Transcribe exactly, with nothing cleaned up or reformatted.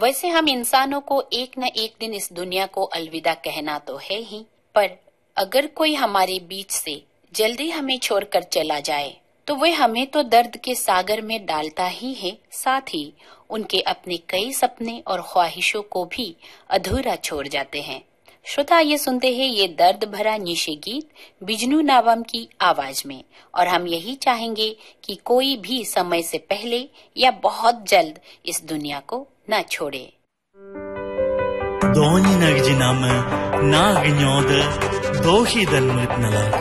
वैसे हम इंसानों को एक न एक दिन इस दुनिया को अलविदा कहना तो है ही, पर अगर कोई हमारे बीच से जल्दी हमें छोड़कर चला जाए तो वह हमें तो दर्द के सागर में डालता ही है, साथ ही उनके अपने कई सपने और ख्वाहिशों को भी अधूरा छोड़ जाते हैं। श्रोता, ये सुनते हैं ये दर्द भरा निशे गीत बिजनू नावम की आवाज में, और हम यही चाहेंगे कि कोई भी समय से पहले या बहुत जल्द इस दुनिया को न छोड़े। Doni nagjiname na gnyode dohi dan mutnala